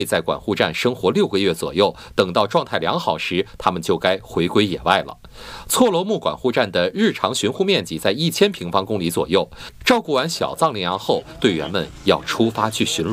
在管护站生活6个月左右，等到状态良好时，它们就该回归野外了。错罗木管护站的日常巡护面积在1000平方公里左右。照顾完小藏羚羊后，队员们要出发去巡逻。